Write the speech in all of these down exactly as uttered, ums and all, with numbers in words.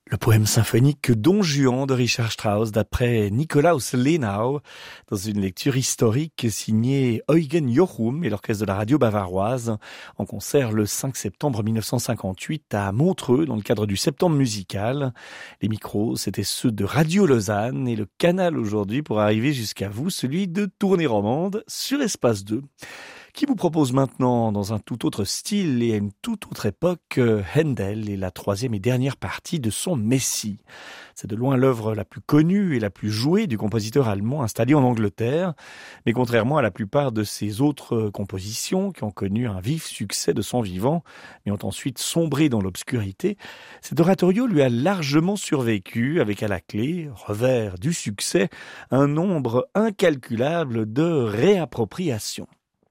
Le poème symphonique Don Juan de Richard Strauss d'après Nikolaus Lenau dans une lecture historique signée Eugen Jochum et l'orchestre de la radio bavaroise en concert le cinq septembre mille neuf cent cinquante-huit à Montreux dans le cadre du Septembre musical. Les micros, c'était ceux de Radio Lausanne et le canal aujourd'hui pour arriver jusqu'à vous, celui de Tournée Romande sur Espace deux. Qui vous propose maintenant, dans un tout autre style et à une toute autre époque, Handel et la troisième et dernière partie de son Messie. C'est de loin l'œuvre la plus connue et la plus jouée du compositeur allemand installé en Angleterre, mais contrairement à la plupart de ses autres compositions qui ont connu un vif succès de son vivant, mais ont ensuite sombré dans l'obscurité, cet oratorio lui a largement survécu avec à la clé, revers du succès, un nombre incalculable de réappropriations.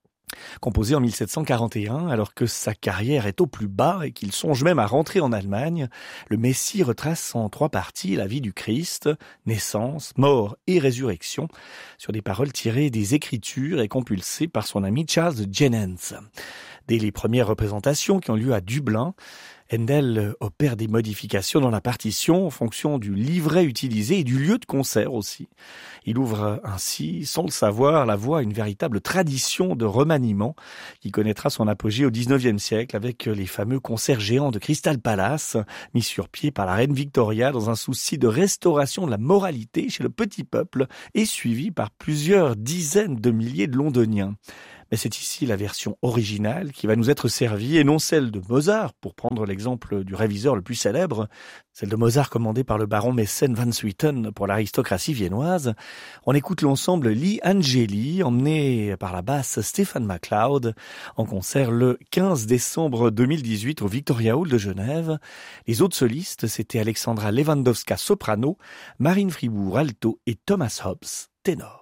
Composé en mille sept cent quarante et un, alors que sa carrière est au plus bas et qu'il songe même à rentrer en Allemagne, le Messie retrace en trois parties la vie du Christ, naissance, mort et résurrection, sur des paroles tirées des Écritures et compulsées par son ami Charles Jennens. Dès les premières représentations qui ont lieu à Dublin, Handel opère des modifications dans la partition en fonction du livret utilisé et du lieu de concert aussi. Il ouvre ainsi, sans le savoir, la voie à une véritable tradition de remaniement qui connaîtra son apogée au dix-neuvième siècle avec les fameux concerts géants de Crystal Palace mis sur pied par la reine Victoria dans un souci de restauration de la moralité chez le petit peuple et suivi par plusieurs dizaines de milliers de Londoniens. Mais c'est ici la version originale qui va nous être servie et non celle de Mozart, pour prendre l'exemple du réviseur le plus célèbre, celle de Mozart commandée par le baron Messen van Swieten pour l'aristocratie viennoise. On écoute l'ensemble Lee Angeli, emmené par la basse Stefan MacLeod, en concert le quinze décembre deux mille dix-huit au Victoria Hall de Genève. Les autres solistes, c'était Alexandra Lewandowska, soprano, Marine Fribourg, alto et Thomas Hobbs, ténor.